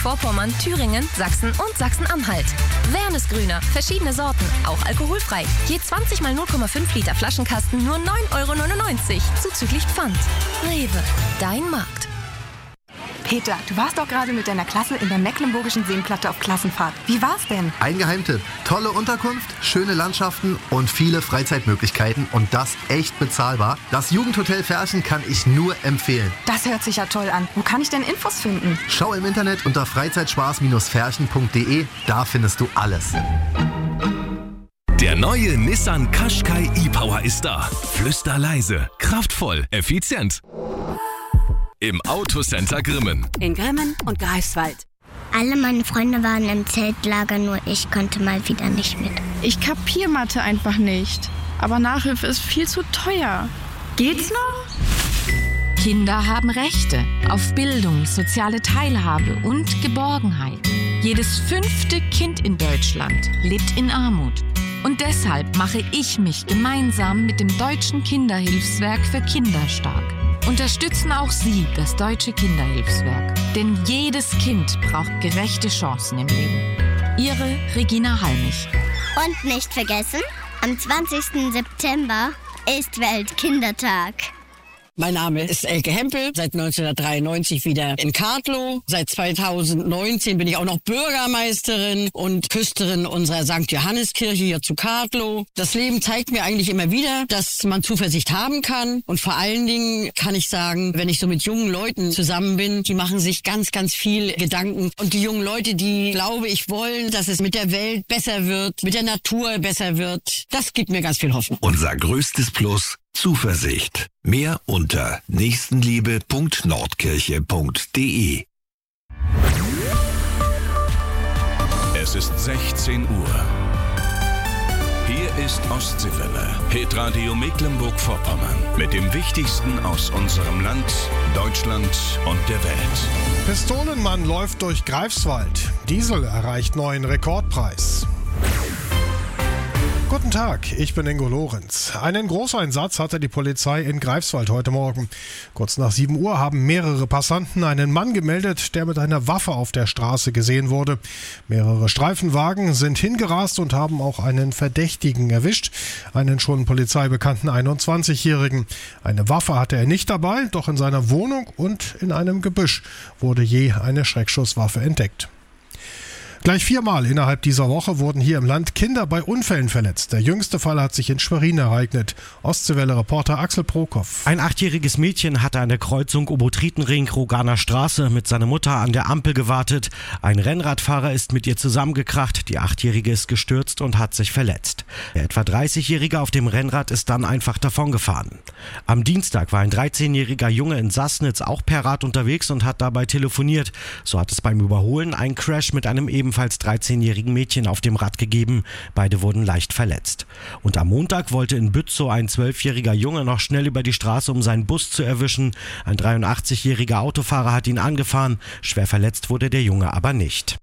Mecklenburg-Vorpommern, Thüringen, Sachsen und Sachsen-Anhalt. Wernesgrüner, verschiedene Sorten, auch alkoholfrei. Je 20 mal 0,5 Liter Flaschenkasten nur 9,99 € zuzüglich Pfand. Rewe, dein Markt. Peter, du warst doch gerade mit deiner Klasse in der Mecklenburgischen Seenplatte auf Klassenfahrt. Wie war's denn? Ein Geheimtipp: tolle Unterkunft, schöne Landschaften und viele Freizeitmöglichkeiten und das echt bezahlbar. Das Jugendhotel Ferchen kann ich nur empfehlen. Das hört sich ja toll an. Wo kann ich denn Infos finden? Schau im Internet unter freizeitspaß-ferchen.de, da findest du alles. Der neue Nissan Qashqai e-Power ist da. Flüsterleise, kraftvoll, effizient. Im Autocenter Grimmen. In Grimmen und Greifswald. Alle meine Freunde waren im Zeltlager, nur ich konnte mal wieder nicht mit. Ich kapier Mathe einfach nicht. Aber Nachhilfe ist viel zu teuer. Geht's noch? Kinder haben Rechte auf Bildung, soziale Teilhabe und Geborgenheit. Jedes 5. Kind in Deutschland lebt in Armut. Und deshalb mache ich mich gemeinsam mit dem Deutschen Kinderhilfswerk für Kinder stark. Unterstützen auch Sie das Deutsche Kinderhilfswerk. Denn jedes Kind braucht gerechte Chancen im Leben. Ihre Regina Halmich. Und nicht vergessen, am 20. September ist Weltkindertag. Mein Name ist Elke Hempel, seit 1993 wieder in Kartlow. Seit 2019 bin ich auch noch Bürgermeisterin und Küsterin unserer St. Johanneskirche hier zu Kartlow. Das Leben zeigt mir eigentlich immer wieder, dass man Zuversicht haben kann. Und vor allen Dingen kann ich sagen, wenn ich so mit jungen Leuten zusammen bin, die machen sich ganz, ganz viel Gedanken. Und die jungen Leute, die, glaube ich, wollen, dass es mit der Welt besser wird, mit der Natur besser wird, das gibt mir ganz viel Hoffnung. Unser größtes Plus: Zuversicht. Mehr unter nächstenliebe.nordkirche.de. Es ist 16 Uhr. Hier ist Ostseewelle, Hitradio Mecklenburg-Vorpommern. Mit dem Wichtigsten aus unserem Land, Deutschland und der Welt. Pistolenmann läuft durch Greifswald. Diesel erreicht neuen Rekordpreis. Guten Tag, ich bin Ingo Lorenz. Einen Großeinsatz hatte die Polizei in Greifswald heute Morgen. Kurz nach 7 Uhr haben mehrere Passanten einen Mann gemeldet, der mit einer Waffe auf der Straße gesehen wurde. Mehrere Streifenwagen sind hingerast und haben auch einen Verdächtigen erwischt, einen schon polizeibekannten 21-Jährigen. Eine Waffe hatte er nicht dabei, doch in seiner Wohnung und in einem Gebüsch wurde je eine Schreckschusswaffe entdeckt. Gleich 4-mal innerhalb dieser Woche wurden hier im Land Kinder bei Unfällen verletzt. Der jüngste Fall hat sich in Schwerin ereignet. Ostseewelle-Reporter Axel Prokop. Ein 8-jähriges Mädchen hatte an der Kreuzung Obotritenring-Roganer Straße mit seiner Mutter an der Ampel gewartet. Ein Rennradfahrer ist mit ihr zusammengekracht. Die 8-jährige ist gestürzt und hat sich verletzt. Der etwa 30-jährige auf dem Rennrad ist dann einfach davongefahren. Am Dienstag war ein 13-jähriger Junge in Sassnitz auch per Rad unterwegs und hat dabei telefoniert. So hat es beim Überholen einen Crash mit einem ebenfalls 13-jährigen Mädchen auf dem Rad gegeben. Beide wurden leicht verletzt. Und am Montag wollte in Bützow ein 12-jähriger Junge noch schnell über die Straße, um seinen Bus zu erwischen. Ein 83-jähriger Autofahrer hat ihn angefahren. Schwer verletzt wurde der Junge aber nicht.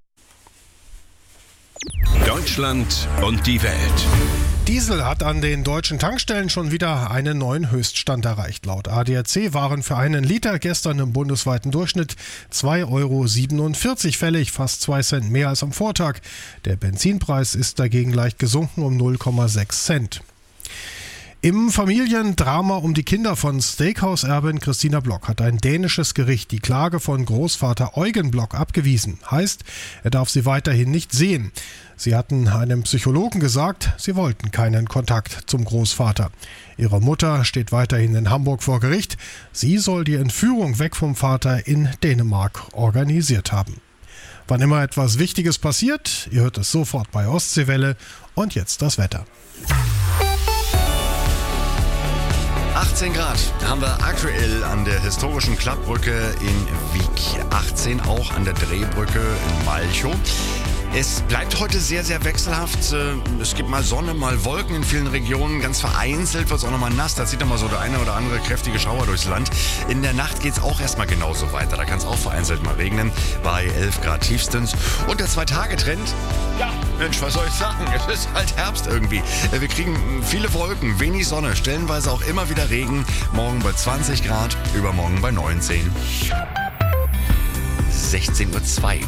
Deutschland und die Welt. Diesel hat an den deutschen Tankstellen schon wieder einen neuen Höchststand erreicht. Laut ADAC waren für einen Liter gestern im bundesweiten Durchschnitt 2,47 € fällig, fast 2 Cent mehr als am Vortag. Der Benzinpreis ist dagegen leicht gesunken um 0,6 Cent. Im Familiendrama um die Kinder von Steakhouse-Erbin Christina Block hat ein dänisches Gericht die Klage von Großvater Eugen Block abgewiesen. Heißt, er darf sie weiterhin nicht sehen. Sie hatten einem Psychologen gesagt, sie wollten keinen Kontakt zum Großvater. Ihre Mutter steht weiterhin in Hamburg vor Gericht. Sie soll die Entführung weg vom Vater in Dänemark organisiert haben. Wann immer etwas Wichtiges passiert, ihr hört es sofort bei Ostseewelle. Und jetzt das Wetter. 18 Grad haben wir aktuell an der historischen Klappbrücke in Wiek. 18 auch an der Drehbrücke in Malchow. Es bleibt heute sehr, sehr wechselhaft. Es gibt mal Sonne, mal Wolken in vielen Regionen. Ganz vereinzelt wird es auch nochmal nass. Da zieht dann mal so der eine oder andere kräftige Schauer durchs Land. In der Nacht geht es auch erstmal genauso weiter. Da kann es auch vereinzelt mal regnen. Bei 11 Grad tiefstens. Und der 2-Tage-Trend, ja, Mensch, was soll ich sagen? Es ist halt Herbst irgendwie. Wir kriegen viele Wolken, wenig Sonne, stellenweise auch immer wieder Regen. Morgen bei 20 Grad, übermorgen bei 19. 16:02 Uhr.